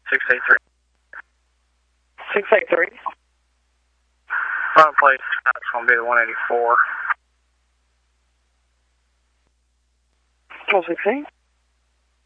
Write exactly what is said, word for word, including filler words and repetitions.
six eight three. six eight three. Front place, that's going to be the one eighty-four. twelve sixteen.